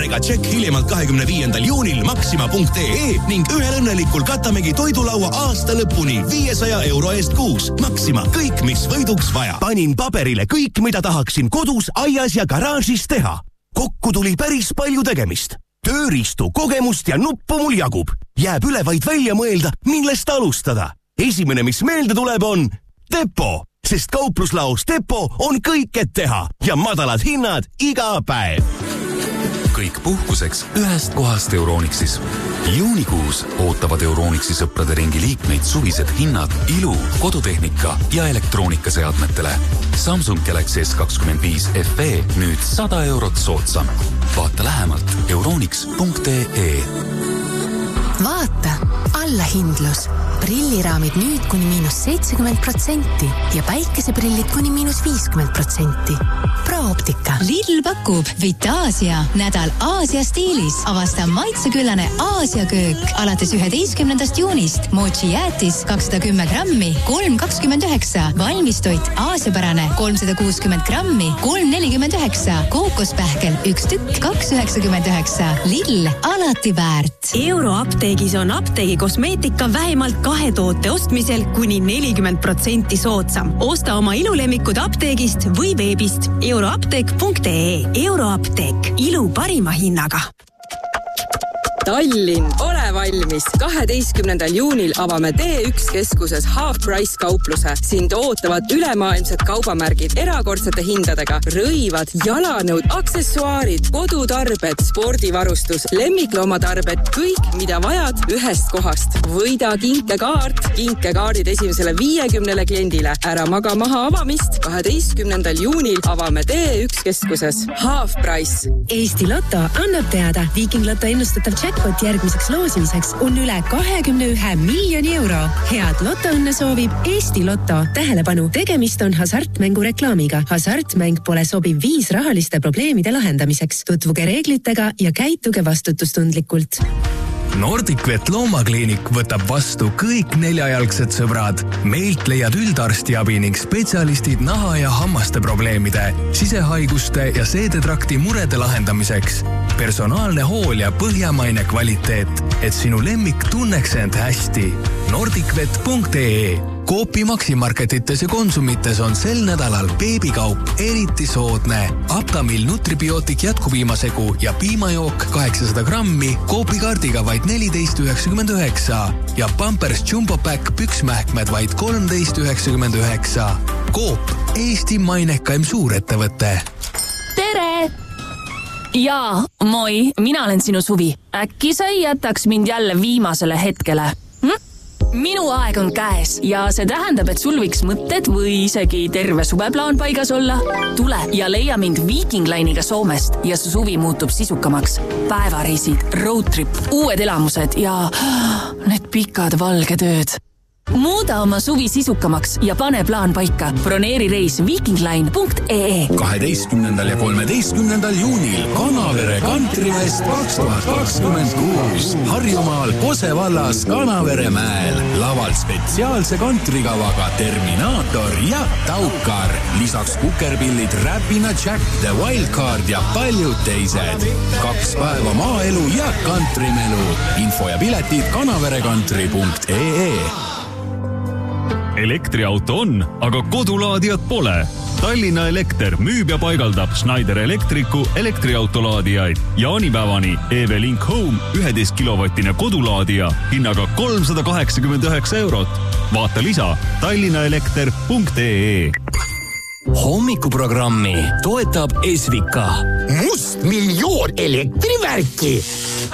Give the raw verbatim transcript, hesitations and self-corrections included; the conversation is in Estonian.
kupooniga tšekk hiljemalt kahekümne viiendal juunil maxima punkt ee ning ühel õnnelikul katamegi toidulaua aasta lõpuni viiesaja euro eest kuus. Maxima, kõik, mis võiduks vaja. Panin paberile kõik, mida tahaksin kodus, aias ja garaažis teha. Kokku tuli päris palju tegemist. Tööriistu, kogemust ja nuppu mul jagub. Jääb üle vaid välja mõelda, millest alustada. Esimene, mis meelde tuleb, on Depo, sest kaupluslaos Depo on kõik, et teha ja madalad hinnad iga päev. Kõik puhkuseks ühest kohast Euronixis. Juunikuus ootavad Euronixi sõprade ringi liikmeid suvised hinnad ilu, kodutehnika ja elektroonikaseadmetele. Samsung Galaxy S kakskümmend viis F E nüüd sada eurot soodsam. Vaata lähemalt euronix punkt ee. Vaata, allahindlus. Prilliraamid nüüd kuni miinus seitsekümmend protsenti ja päikeseprillid kuni miinus viiskümmend protsenti. Pro-optika. Lidl pakub Vitaasia nädal Aasia stiilis. Avasta maitseküllane Aasia köök. Alates üheteistkümnendast juunist mochi jäätis kakssada kümme grammi, kolm kakskümmend üheksa. Valmistoit Aasiapärane kolmsada kuuskümmend grammi, kolm nelikümmend üheksa. Kookospähkel üks tükk, kaks üheksakümmend üheksa. Lidl alati väärt. Euroapteegis on apteegi kosmeetika vähemalt kahe toote ostmisel kuni nelikümmend protsenti soodsam. Osta oma ilulemikud apteegist või veebist euroapteek punkt ee. Euroapteek. Ilu parima hinnaga. Tallinn, ole valmis! kaheteistkümnendal juunil avame D üks keskuses Half Price kaupluse. Sind ootavad ülemaailmsed kaubamärgid erakordsete hindadega, rõivad, jalanõud, aksessuaarid, kodutarbed, spordivarustus, lemmikloomatarbed, kõik, mida vajad ühest kohast. Võida kinkekaart, kinkekaardid esimesele viiekümnele kliendile. Ära maga maha avamist. kaheteistkümnendal juunil avame D üks keskuses Half Price. Eesti Lotto annab teada, Viiking Lotto ennustatav jackpot järgmiseks loosimiseks on üle kahekümne ühe miljoni euro. Head lotoõnne soovib Eesti Lotto. Tähelepanu, tegemist on hasartmängu reklaamiga. Hasartmäng pole sobiv viis rahaliste probleemide lahendamiseks. Tutvuge reeglitega ja käituge vastutustundlikult. Nordicvet loomakliinik võtab vastu kõik neljajalgsed sõbrad. Meilt leiad üldarstiabi ning spetsialistid naha ja hammaste probleemide, sisehaiguste ja seedetrakti murede lahendamiseks. Personaalne hool ja põhjamaine kvaliteet, et sinu lemmik tunneks end hästi. Nordicvet punkt ee. Coopi maksimarketites ja konsumites on sel nädalal beebikaup eriti soodne. Aptamil Nutribiotik jätkupiimasegu ja piimajook kaheksasada grammi Coopi kaardiga vaid neliteist üheksakümmend üheksa ja Pampers Jumbo Pack püksmähkmed vaid kolmteist üheksakümmend üheksa. Coop, Eesti mainekaim suurettevõte. Tere! Jaa, moi, mina olen sinu Suvi. Äkki sa ei jätaks mind jälle viimasele hetkele? Hm? Minu aeg on käes ja see tähendab, et sul võiks mõtted või isegi terve suveplaan paigas olla. Tule ja leia mind Viiking Line'iga Soomest ja su suvi muutub sisukamaks. Päevareisid, roadtrip, uued elamused ja need pikad valged ööd. Muuda oma suvi sisukamaks ja pane plaan paika. Broneeri reis viikingline punkt ee. kaheteistkümnendal ja kolmeteistkümnendal juunil Kanavere Kantrivest kaks tuhat kakskümmend kuus. Harjumaal Kose vallas Kanaveremäel. Lavalt spetsiaalse kantrikavaga Terminaator ja Taukar. Lisaks kukerpillid Räpina Jack, The Wildcard ja paljud teised. Kaks päeva maaelu ja kantrimelu. Info ja piletid kanaverekantri punkt ee. Elektriauto on, aga kodulaadijat pole. Tallinna Elekter müüb ja paigaldab Schneider Elektriku elektriautolaadijaid. Jaanipäevani E V Link Home üheteist kilovatine kodulaadija hinnaga kolmsada kaheksakümmend üheksa eurot. Vaata lisa tallinnaelekter punkt ee. Hommikuprogrammi toetab Esvika. Must miljoon elektrivärki.